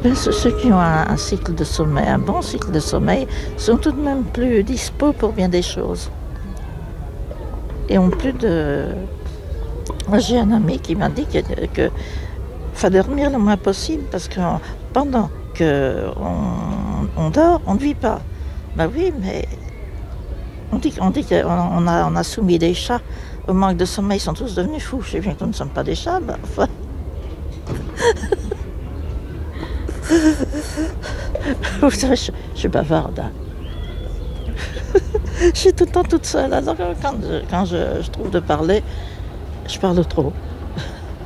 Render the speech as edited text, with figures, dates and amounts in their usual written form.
Ben, ceux qui ont un cycle de sommeil, un bon cycle de sommeil, sont tout de même plus dispos pour bien des choses. Et ont plus de... Moi, j'ai un ami qui m'a dit que faut dormir le moins possible parce que pendant qu'on dort, on ne vit pas. Ben oui, mais on dit qu'on a soumis des chats au manque de sommeil, ils sont tous devenus fous. Je sais bien que nous ne sommes pas des chats, mais enfin... Vous savez, je suis bavarde. Hein. Je suis tout le temps toute seule. Alors quand je trouve de parler, je parle trop.